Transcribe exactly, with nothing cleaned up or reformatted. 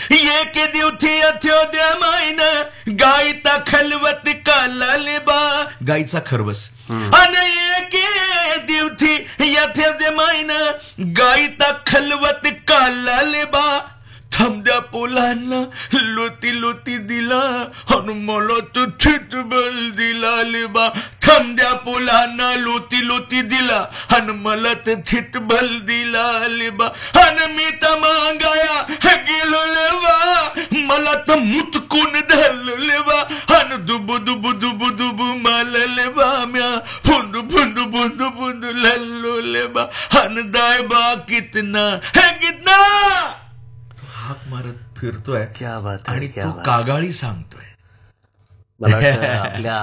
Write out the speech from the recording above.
एक दिवशी अथ्यो दे मायन गायता खलवत कालाले बा गायचा खरवस आणि एक दिवशी यथ्यो दे मायन गायता खलवत कालाले बा थांबद्या पोलांना लोती लोती दिला आणि मला तो थितबल दिला लेबा थांबद्या पोलांना लोती लोती दिला आणि मला तर थितबल दिला लेबा आणि मी तर मागाया गेलो लेबा मला तर मुतकून धरलो लेबा आणि दुबू दुबू दुबू दुबू मला लेबा म्या फुंदू फुंदू फुंदू फुंदू लल्लो लेबा आणि दाय बा कितना है कितना हाक मारत फिरतोय क्या बात आणि तो कागाळी सांगतोय. मला वाटतं आपल्या